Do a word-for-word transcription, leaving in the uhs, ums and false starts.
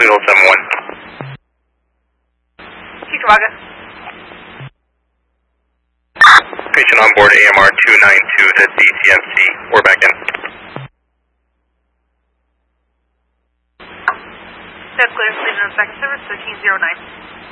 Cleveland seven one. Chickamauga. Patient on board A M R two nine two to D C M C. We're back in. That's clear, Cleveland second service, thirteen zero nine.